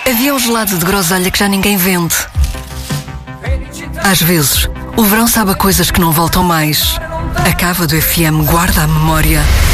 Havia um gelado de groselha que já ninguém vende. Às vezes, o verão sabe a coisas que não voltam mais. A cava do FM guarda a memória